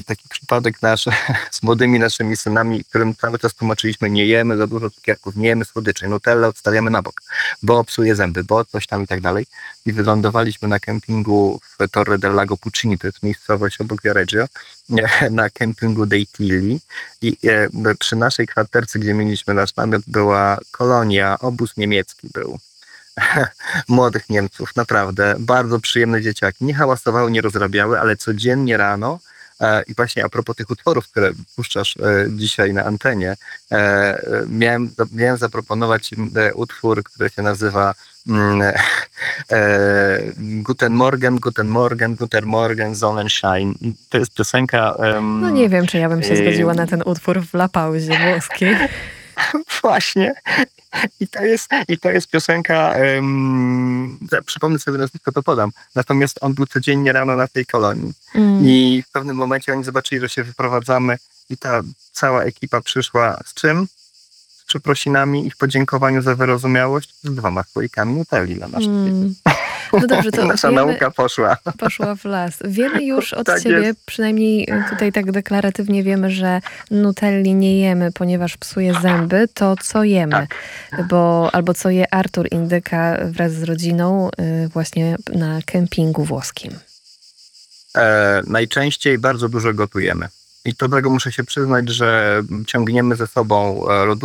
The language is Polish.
taki przypadek nasz z młodymi naszymi synami, którym cały czas tłumaczyliśmy, nie jemy za dużo cukierków, nie jemy słodyczy, Nutellę odstawiamy na bok, bo psuje zęby, bo coś tam i tak dalej. I wylądowaliśmy na kempingu w Torre del Lago Puccini, to jest miejscowość obok Viareggio, na kempingu dei Tilli. I przy naszej kwaterce, gdzie mieliśmy nasz namiot, była kolonia, obóz niemiecki był. Młodych Niemców, naprawdę, bardzo przyjemne dzieciaki. Nie hałasowały, nie rozrabiały, ale codziennie rano, i właśnie a propos tych utworów, które puszczasz dzisiaj na antenie, miałem zaproponować im utwór, który się nazywa Guten Morgen, Guten Morgen, Guten Morgen, Sonnenschein. To jest piosenka... No nie wiem, czy ja bym się zgodziła na ten utwór w La Pauzie włoskiej. Właśnie. I to jest piosenka, przypomnę sobie nazwisko, to podam. Natomiast on był codziennie rano na tej kolonii. I w pewnym momencie oni zobaczyli, że się wyprowadzamy i ta cała ekipa przyszła z czym? Z przeprosinami i w podziękowaniu za wyrozumiałość z 2 słoikami Nutelli dla naszych dzieci. No dobrze, to Nasza nauka poszła. Poszła w las. Wiemy już od Tak ciebie, jest. przynajmniej tutaj tak deklaratywnie wiemy, że Nutelli nie jemy, ponieważ psuje zęby. To co jemy? Albo co je Artur Indyka wraz z rodziną właśnie na kempingu włoskim? Najczęściej bardzo dużo gotujemy. I do tego muszę się przyznać, że ciągniemy ze sobą lodówkę